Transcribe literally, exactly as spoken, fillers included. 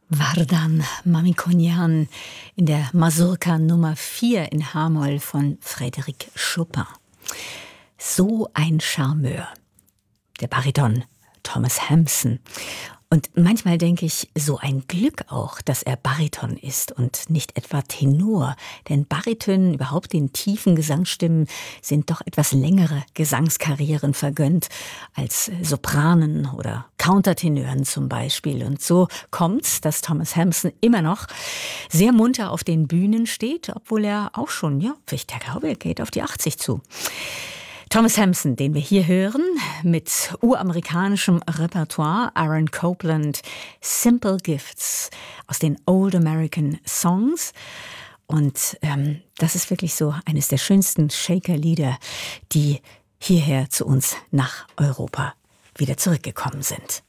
Vardan Mamikonian in der Mazurka Nummer vier in H-Moll von Frédéric Chopin. So ein Charmeur, der Bariton Thomas Hampson. Und manchmal denke ich, so ein Glück auch, dass er Bariton ist und nicht etwa Tenor. Denn Baritönen, überhaupt den tiefen Gesangsstimmen, sind doch etwas längere Gesangskarrieren vergönnt als Sopranen oder Countertenören zum Beispiel. Und so kommt's, dass Thomas Hampson immer noch sehr munter auf den Bühnen steht, obwohl er auch schon, ja, ich glaube, er geht auf die achtzig zu. Thomas Hampson, den wir hier hören, mit uramerikanischem Repertoire, Aaron Copland, Simple Gifts aus den Old American Songs. Und ähm, das ist wirklich so eines der schönsten Shaker-Lieder, die hierher zu uns nach Europa wieder zurückgekommen sind.